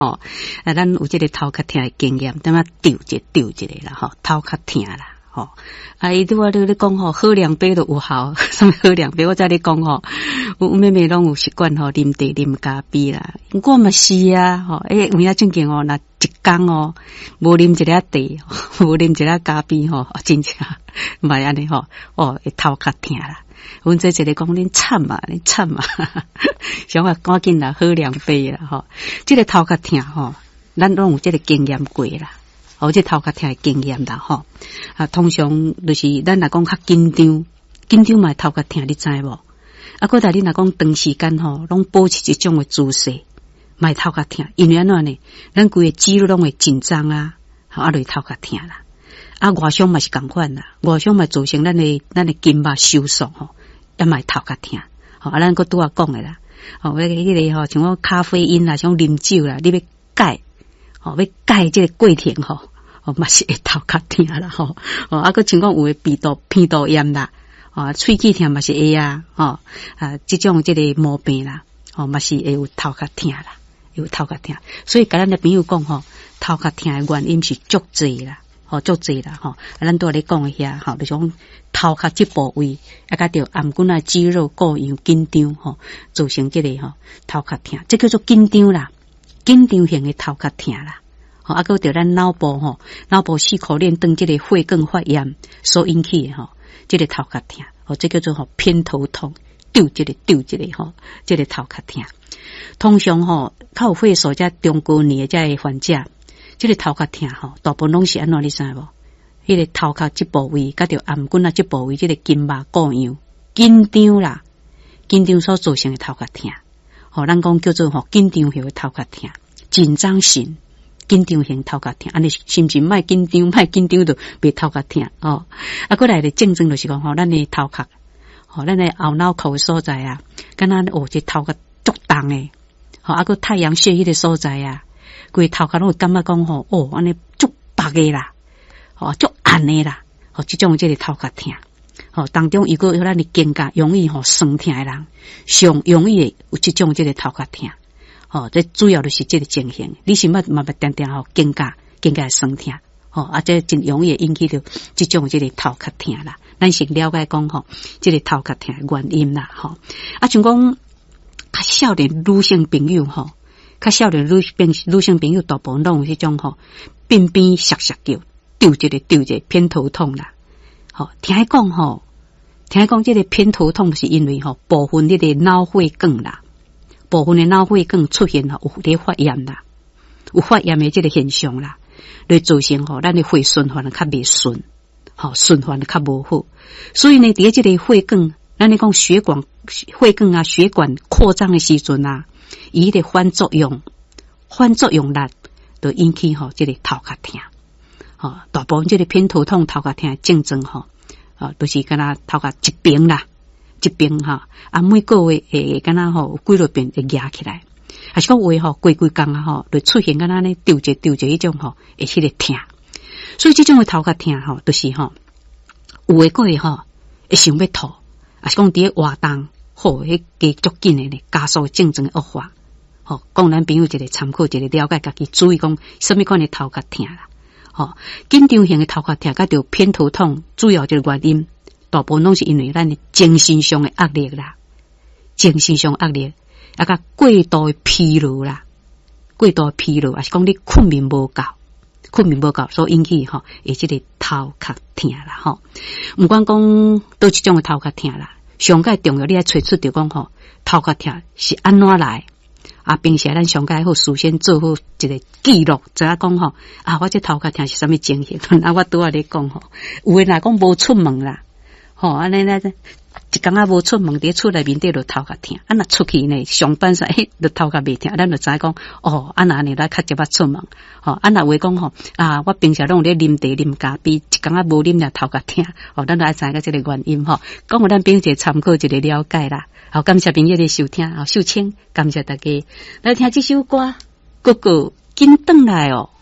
吼，咱有这个头壳疼的经验，点啊丢一个啦，吼，头壳疼啦，吼，伊拄仔咧讲吼，喝两杯都有效，什么喝两杯？我在咧讲吼，我妹妹拢有习惯吼，啉茶啉咖啡啦，我嘛是啊，吼，有影正经哦，那一工哦，无啉一粒茶，无啉一粒咖啡吼，真正袂安尼吼，会头壳疼啦。阮这一个讲恁惨啊，想话赶紧啦，喝两杯啦，吼，这个头壳疼吼，咱拢有这个经验过啦，这头壳疼的经验啦，吼，通常就是咱若讲较紧张嘛头壳疼，你知无？搁在你若讲长时间吼，拢保持一种的姿势，嘛头壳疼，因为安怎呢？咱规个肌肉拢会紧张啊，就头壳疼啦。外伤嘛是共款啦，外伤嘛造成咱的筋肉收缩吼，也嘛头壳疼。咱搁拄仔讲的啦，迄个像我咖啡因啦，像啉酒啦，你要戒，要戒这个过程吼，嘛是会头壳疼啦吼。搁像讲有诶鼻道炎啦，喙齿疼嘛是会啊，这种这个毛病啦，嘛是会有头壳疼啦，有头壳疼。所以甲咱的朋友讲吼，头壳疼的原因是足侪啦。足侪啦，咱拄仔咧讲诶遐，就像头壳这部位，甲着颔骨啊肌肉过样紧张，造成这个头壳疼，这叫做紧张啦，紧张型的头壳疼啦。搁着咱脑部四块链当这个血管发炎所引起的这个头壳疼，这叫做偏头痛，丢这个这个头壳疼。通常较有血数这中高年的这个患者。这个头壳疼大部分拢是安怎你知无？迄个头壳这部位，甲着颔骨啊这部位，这个筋肉过样紧张啦，紧张所造成的头壳疼。咱讲叫做紧张型的头壳疼，紧张型头壳疼，安尼是毋是莫紧张就袂头壳疼过来的症状就是讲咱的头壳，咱的后脑壳的所在啊，敢若这头壳足重诶，个太阳穴迄个所在啊。规头壳拢会感觉讲安尼足白个啦，足暗个啦，这种这个头壳疼，当中如果有咱的肩胛容易酸痛的人，上容易有这种这个头壳疼，这主要就是这个情形。你是嘛定肩胛酸痛，这真容易引起到这种这个头壳疼啦。咱先了解讲这个头壳疼的原因啦，像讲较少年女性朋友较少年女性朋友大部分拢有迄种边边涩涩叫丢一个偏头痛啦。听讲这个偏头痛是因为部分这个脑血管啦，部分的脑血管出现有咧发炎啦，有发炎的这个现象啦，来造成咱的血循环较袂顺，循环较无好。所以呢，伫这个血管，咱咧讲血管啊，血管扩张的时阵啊。伊的反作用力，就引起这个头壳疼。大部分这个偏头痛头壳疼的症状都是敢若头壳一边每个月会敢若几落遍会压起来，还是讲话规工就出现敢若呢丢一迄种会迄个疼。所以这种的头壳疼就是有诶个会想要吐，还是讲伫咧活动。迄加足紧诶呢，加速症状诶恶化。讲咱朋友一个参考，一个了解，家己注意讲什么款诶头壳疼啦。紧张型诶头壳疼，甲着偏头痛，主要这个原因，大部分拢是因为咱诶精神上诶压力啦，甲过度诶疲劳啦，还是讲你困眠无够，所引起会这个头壳疼啦。毋管讲倒一种诶头壳疼啦。上界重要，你要找出着讲头壳疼是安怎来并且咱上界好事先做好一个记录，知影讲我这头壳疼是啥物情形？我拄仔咧讲有诶若讲无出门啦，安尼咧一工仔无出门，伫厝内面底就头壳疼。若出去呢上班时就头壳袂疼，咱就知讲安尼来较接捌出门。若话讲我平常拢有咧啉茶啉咖啡，一工仔无啉了头壳疼。咱就爱知影这个原因讲互咱朋友一个参考，一个了解啦。感谢朋友的收听，秀清，感谢大家来听这首歌，哥哥紧转来哦。